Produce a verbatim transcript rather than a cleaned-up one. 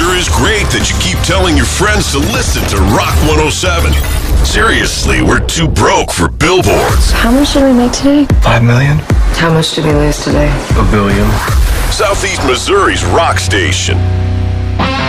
Sure is great that you keep telling your friends to listen to Rock one oh seven. Seriously, we're too broke for billboards. How much did we make today? Five million. How much did we lose today? A billion. Southeast Missouri's rock station.